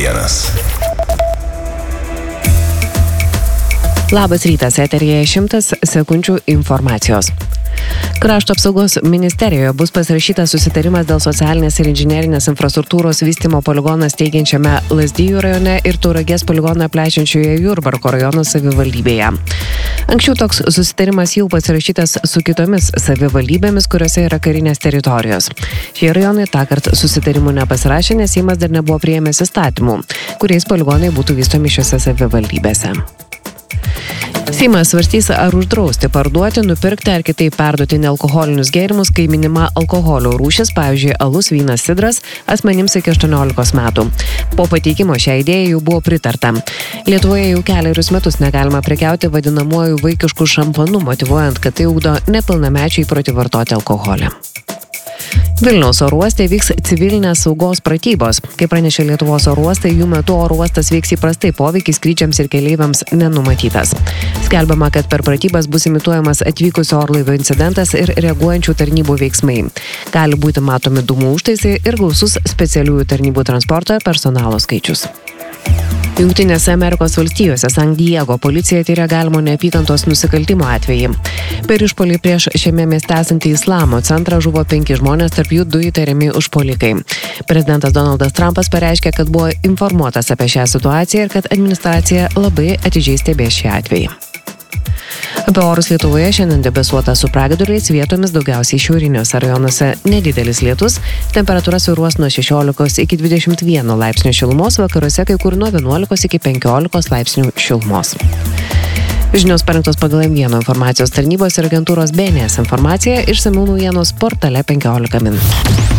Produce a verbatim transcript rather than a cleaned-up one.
vienas. Labas rytas, eteryje šimtas sekundžių informacijos. Krašto apsaugos ministerijoje bus pasirašytas susitarimas dėl socialinės ir inžinerinės infrastruktūros vystymo poligoną steigiančiame Lazdijų rajone ir Tauragės poligoną plečiančioje Jurbarko rajono savivaldybėje. Anksčiau toks susitarimas jau pasirašytas su kitomis savivaldybėmis, kuriuose yra karinės teritorijos. Šie rajonai tąkart susitarimų nepasirašė, nes Seimas dar nebuvo priėmęs įstatymų, kuriais poligonai būtų vystomi šiose savivaldybėse. Seimas svarstys, ar uždrausti parduoti, nupirkti ar kitaip perduoti nealkoholinius gėrimus, kai minima alkoholio rūšis, pavyzdžiui, alus, vynas, sidras, asmenims iki aštuoniolikos metų. Po pateikimo šią idėją jau buvo pritarta. Lietuvoje jau keliarius metus negalima prekiauti vadinamuoju vaikišku šampanu, motyvuojant, kad tai ugdo nepilnamečių įprotį vartoti alkoholį. Vilniaus oro uoste vyks civilinės saugos pratybos. Kaip pranešė Lietuvos oro uostai, jų metu oro uostas veiks įprastai, poveikis skrydžiams ir keleiviams nenumatytas. Skelbiama, kad per pratybas bus imituojamas atvykusio orlaivio incidentas ir reaguojančių tarnybų veiksmai. Gali būti matomi dūmų užtaisai ir gausus specialiųjų tarnybų transporto personalo skaičius. Jungtinėse Amerikos valstijose San Diego policija tyria galimo neapykantos nusikaltimo atvejį. Per išpuolį prieš šiame mieste esantį Islamo centrą žuvo penki žmonės, tarp jų du įtariami užpuolikai. Prezidentas Donaldas Trumpas pareiškė, kad buvo informuotas apie šią situaciją ir kad administracija labai atidžiai stebės šį atvejį. Apie orus Lietuvoje šiandien debesuota su pragiedruliais, vietomis daugiausiai šiauriniuose rajonuose nedidelis lietus, temperatūra svyruos nuo šešiolikos iki dvidešimt vieno laipsnių šilumos, vakaruose kai kur nuo vienuolikos iki penkiolikos laipsnių šilumos. Žinios parengtos pagal M vienas informacijos tarnybos ir agentūros B N S informaciją, išsamių naujienos portale penkiolika min.